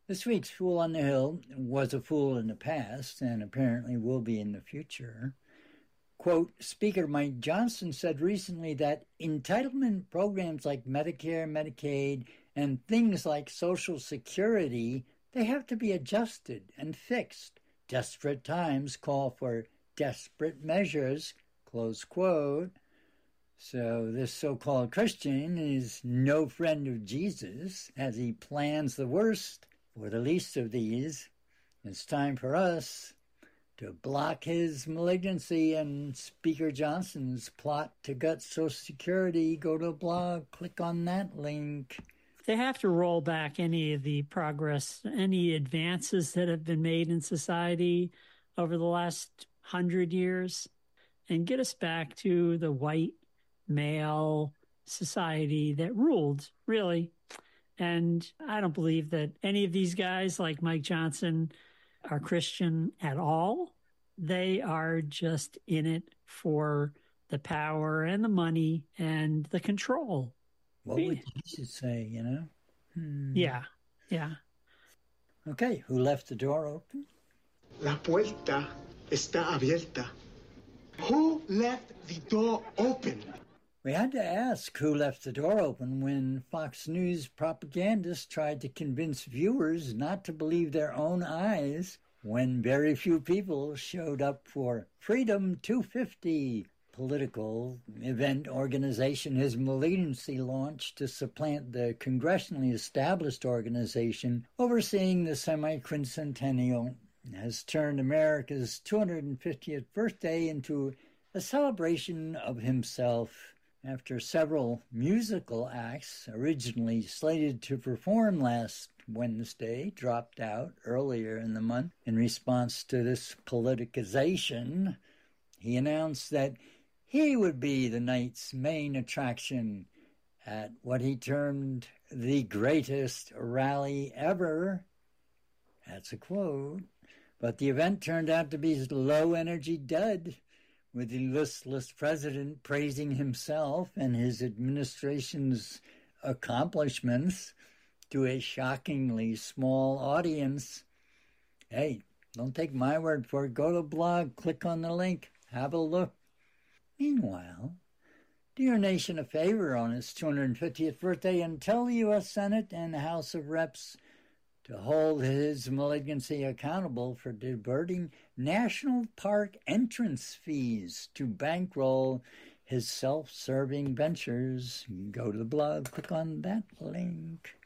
This week's Fool on the Hill was a fool in the past and apparently will be in the future. Quote, Speaker Mike Johnson said recently that entitlement programs like Medicare, Medicaid, and things like Social Security, they have to be adjusted and fixed. Desperate times call for desperate measures, close quote. So this so-called Christian is no friend of Jesus as he plans the worst for the least of these. It's time for us to block his malignancy and Speaker Johnson's plot to gut Social Security. Go to a blog, click on that link. They have to roll back any of the progress, any advances that have been made in society over the last 100 years and get us back to the white male society that ruled, really. And I don't believe that any of these guys like Mike Johnson are Christian at all. They are just in it for the power and the money and the control. What would Jesus say, you know? Yeah. Okay, who left the door open? La puerta está abierta. Who left the door open? We had to ask who left the door open when Fox News propagandists tried to convince viewers not to believe their own eyes when very few people showed up for Freedom 250, political event organization his malignancy launched to supplant the congressionally established organization overseeing the semi-quincentennial has turned America's 250th birthday into a celebration of himself. After several musical acts originally slated to perform last Wednesday dropped out earlier in the month in response to this politicization, he announced that he would be the night's main attraction at what he termed the greatest rally ever. That's a quote. But the event turned out to be a low-energy dud, with the listless president praising himself and his administration's accomplishments to a shockingly small audience. Hey, don't take my word for it. Go to the blog, click on the link, have a look. Meanwhile, do your nation a favor on its 250th birthday and tell the U.S. Senate and the House of Reps to hold his malignancy accountable for diverting national park entrance fees to bankroll his self-serving ventures. Go to the blog, click on that link.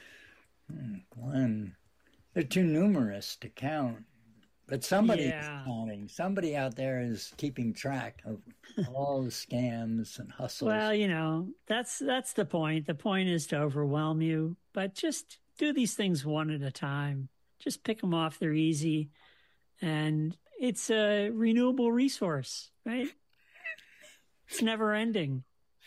Glenn, they're too numerous to count. But somebody is counting. Somebody out there is keeping track of all the scams and hustles. Well, you know, that's the point. The point is to overwhelm you, but just do these things one at a time. Just pick them off. They're easy. And it's a renewable resource, right? It's never ending.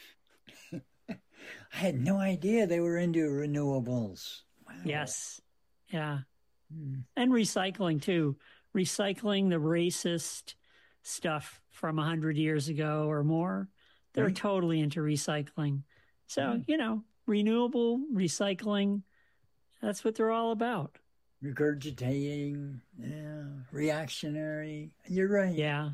I had no idea they were into renewables. Wow. Yes. Yeah. And recycling, too. Recycling the racist stuff from 100 years ago or more. They're totally into recycling. So, you know, renewable, recycling, that's what they're all about. Regurgitating, reactionary. You're right. Yeah.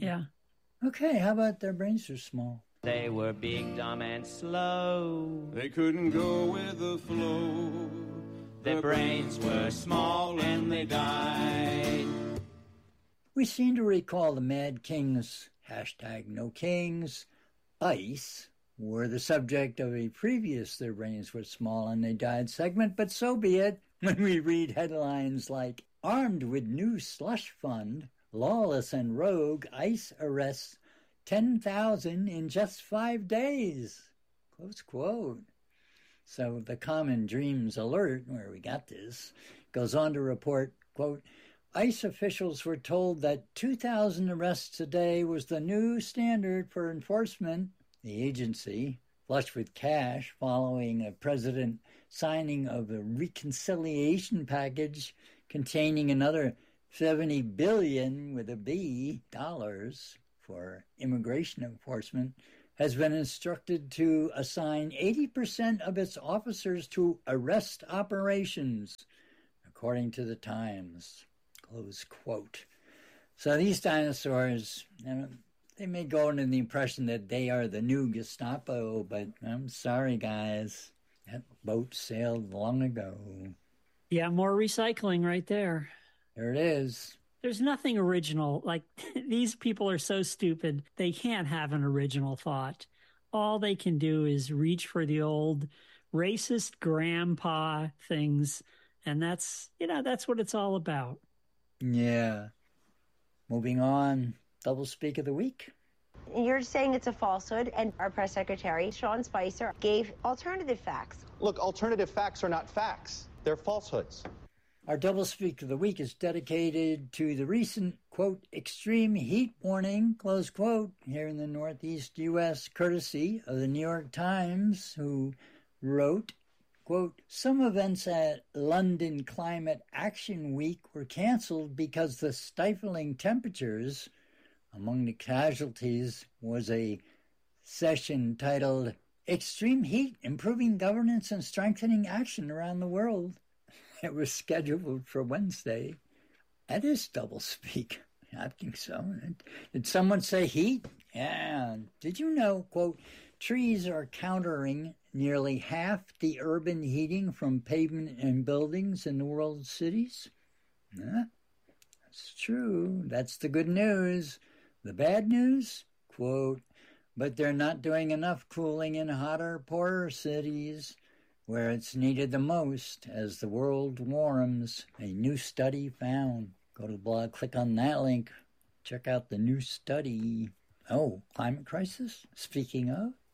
Okay, how about their brains are small? They were big, dumb, and slow. They couldn't go with the flow. Their brains were small and they died. We seem to recall the Mad Kings, #NoKings, ICE, were the subject of a previous Their Brains Were Small and They Died segment, but so be it when we read headlines like, Armed with New Slush Fund, Lawless and Rogue, ICE arrests 10,000 in just 5 days. Close quote. So the Common Dreams Alert, where we got this, goes on to report, quote, ICE officials were told that 2,000 arrests a day was the new standard for enforcement. The agency, flush with cash following a president signing of a reconciliation package containing another $70 billion with a B dollars for immigration enforcement, has been instructed to assign 80% of its officers to arrest operations. according to the Times, close quote. So these dinosaurs, they may go under the impression that they are the new Gestapo, but I'm sorry, guys. That boat sailed long ago. Yeah, more recycling right there. There it is. There's nothing original. Like, these people are so stupid, they can't have an original thought. All they can do is reach for the old racist grandpa things, and that's what it's all about. Yeah. Moving on, doublespeak of the week. You're saying it's a falsehood, and our press secretary, Sean Spicer, gave alternative facts. Look, alternative facts are not facts. They're falsehoods. Our doublespeak of the week is dedicated to the recent, quote, extreme heat warning, close quote, here in the Northeast U.S., courtesy of the New York Times, who wrote, quote, some events at London Climate Action Week were canceled because the stifling temperatures. Among the casualties was a session titled Extreme Heat, Improving Governance and Strengthening Action Around the World. It was scheduled for Wednesday. That is doublespeak. I think so. Did someone say heat? Yeah. Did you know, quote, trees are countering nearly half the urban heating from pavement and buildings in the world's cities? Yeah, that's true. That's the good news. The bad news, quote, but they're not doing enough cooling in hotter, poorer cities where it's needed the most as the world warms, a new study found. Go to the blog, click on that link, check out the new study. Oh, climate crisis? Speaking of,